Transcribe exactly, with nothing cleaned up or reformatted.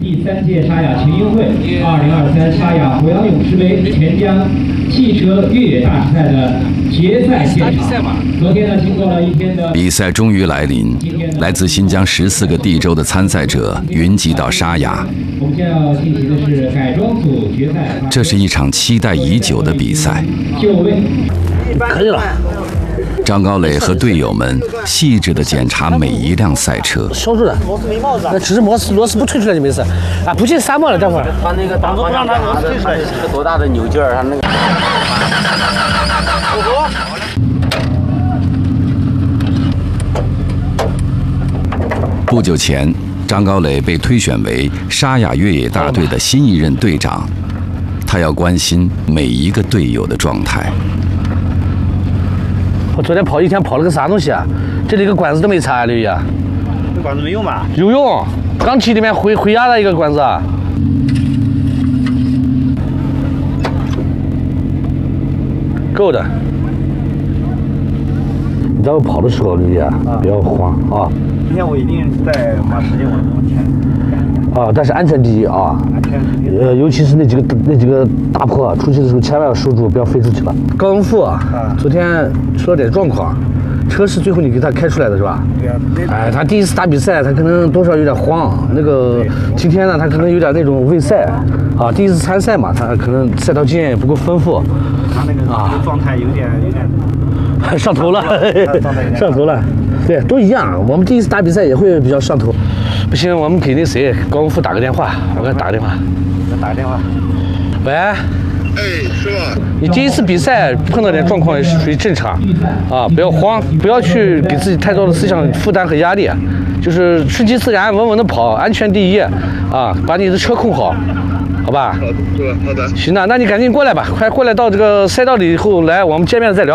第三届沙雅全运会二零二三沙雅鄱阳勇士杯钱江汽车越野大师赛的决赛现场。昨天呢，经过了一天的比赛终于来临，来自新疆十四个地州的参赛者云集到沙雅。 我们将要进行的是改装组决赛。 这是一场期待已久的比赛。 就位， 可以了。 张高磊和队友们细致地检查每一辆赛车， 消住了，那只是螺丝螺丝不退出来就没事啊，不进沙漠了，待会儿。 他那个当初不让他螺丝退出来，是个多大的扭劲儿，他那个。 不久前，张高磊被推选为沙雅越野大队的新一任队长，他要关心每一个队友的状态。 我昨天跑一天跑了个啥东西啊？这里个管子都没插啊，刘爷。 这管子没用吧？ 有用，钢体里面回回压的一个管子。够的。你待会跑的时候，刘爷不要慌啊。 今天我一定再把时间往往前。 啊，但是安全第一啊！呃，尤其是那几个那几个大坡，出去的时候千万要守住，不要飞出去了。高文富啊，昨天出了点状况，车是最后你给他开出来的是吧？ 对啊。 哎，他第一次打比赛，他可能多少有点慌。那个今天呢，他可能有点那种畏赛，啊，第一次参赛嘛，他可能赛道经验也不够丰富。 他那个啊状态有点有点上头了，上头了。对，都一样。我们第一次打比赛也会比较上头。 不行，我们给那谁高文富打个电话，我给他打个电话。 再打个电话。 喂。哎， 是吧？ 你第一次比赛碰到点状况也是属于正常，啊，不要慌，不要去给自己太多的思想负担和压力，就是顺其自然，稳稳的跑，安全第一，啊，把你的车控好，好吧？ 好的，好的。 行了，那你赶紧过来吧，快过来到这个赛道里以后来，我们见面再聊。